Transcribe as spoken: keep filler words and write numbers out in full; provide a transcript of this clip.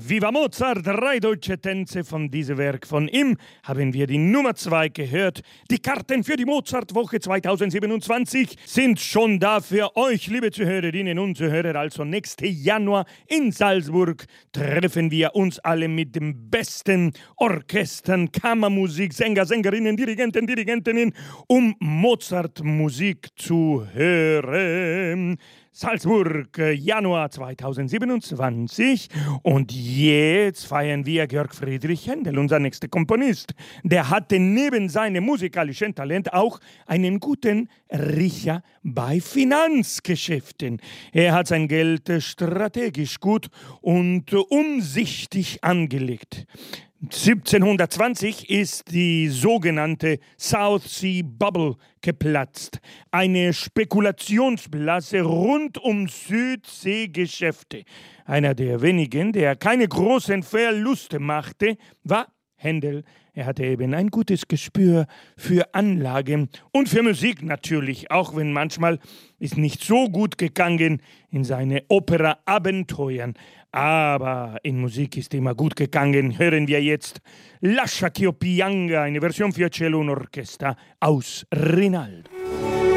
Viva Mozart, drei deutsche Tänze von diesem Werk von ihm haben wir die Nummer zwei gehört. Die Karten für die Mozartwoche zweitausendsiebenundzwanzig sind schon da für euch, liebe Zuhörerinnen und Zuhörer. Also nächsten Januar in Salzburg treffen wir uns alle mit den besten Orchestern, Kammermusik, Sänger, Sängerinnen, Dirigenten, Dirigentinnen, um Mozartmusik zu hören. Salzburg, Januar zweitausendsiebenundzwanzig. Und jetzt feiern wir Georg Friedrich Händel, unser nächster Komponist. Der hatte neben seinem musikalischen Talent auch einen guten Riecher bei Finanzgeschäften. Er hat sein Geld strategisch gut und umsichtig angelegt. siebzehnhundertzwanzig ist die sogenannte South Sea Bubble geplatzt. Eine Spekulationsblase rund um Südseegeschäfte. Einer der wenigen, der keine großen Verluste machte, war Händel. Er hatte eben ein gutes Gespür für Anlagen und für Musik natürlich, auch wenn manchmal ist nicht so gut gegangen in seine Opera-Abenteuern. Aber in Musik ist immer gut gegangen. Hören wir jetzt Lascia ch'io pianga, eine Version für Cello und Orchester aus Rinaldo.